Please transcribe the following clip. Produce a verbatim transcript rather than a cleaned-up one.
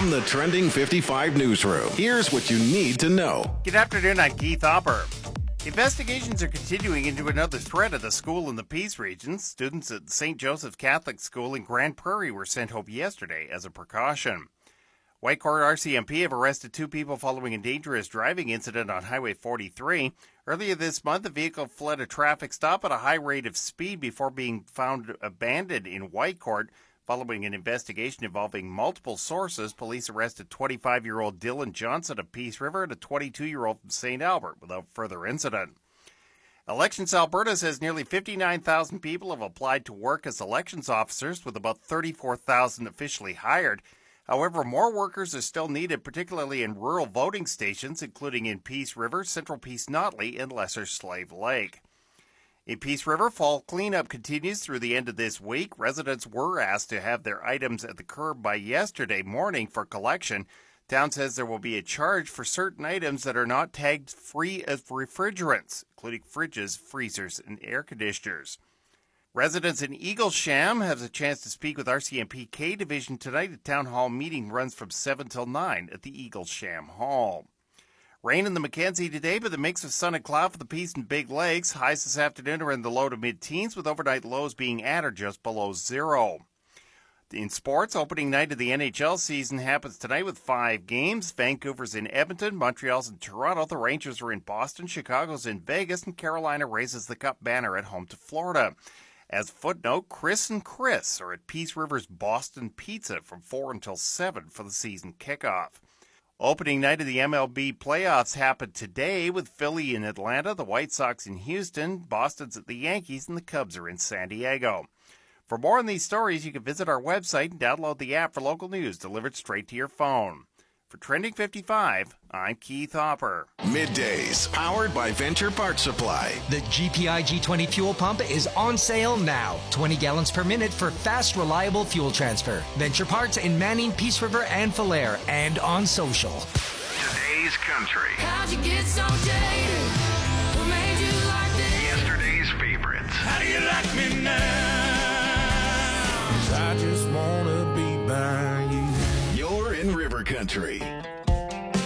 From the Trending fifty-five newsroom, here's what you need to know. Good afternoon, I'm Keith Hopper. Investigations are continuing into another threat at a school in the Peace region. Students at Saint Joseph Catholic School in Grand Prairie were sent home yesterday as a precaution. Whitecourt R C M P have arrested two people following a dangerous driving incident on Highway forty-three. Earlier this month, the vehicle fled a traffic stop at a high rate of speed before being found abandoned in Whitecourt. Following an investigation involving multiple sources, police arrested twenty-five-year-old Dylan Johnson of Peace River and a twenty-two-year-old from Saint Albert without further incident. Elections Alberta says nearly fifty-nine thousand people have applied to work as elections officers, with about thirty-four thousand officially hired. However, more workers are still needed, particularly in rural voting stations, including in Peace River, Central Peace Notley, and Lesser Slave Lake. In Peace River, fall cleanup continues through the end of this week. Residents were asked to have their items at the curb by yesterday morning for collection. Town says there will be a charge for certain items that are not tagged free as refrigerants, including fridges, freezers, and air conditioners. Residents in Eaglesham have a chance to speak with R C M P K Division tonight. The town hall meeting runs from seven till nine at the Eaglesham Hall. Rain in the Mackenzie today, but a mix of sun and cloud for the Peace and Big Lakes. Highs this afternoon are in the low to mid-teens, with overnight lows being at or just below zero. In sports, opening night of the N H L season happens tonight with five games. Vancouver's in Edmonton, Montreal's in Toronto, the Rangers are in Boston, Chicago's in Vegas, and Carolina raises the Cup banner at home to Florida. As a footnote, Chris and Chris are at Peace River's Boston Pizza from four until seven for the season kickoff. Opening night of the M L B playoffs happened today with Philly in Atlanta, the White Sox in Houston, Boston's at the Yankees, and the Cubs are in San Diego. For more on these stories, you can visit our website and download the app for local news delivered straight to your phone. For Trending fifty-five, I'm Keith Hopper. Middays, powered by Venture Parts Supply. The G P I G twenty fuel pump is on sale now. twenty gallons per minute for fast, reliable fuel transfer. Venture Parts in Manning, Peace River, and Falare, and on social. Today's country. How'd you get so jaded? What made you like this? Yesterday's favorites. How do you like me now? 'Cause I just wanna be by you. You're in River Country.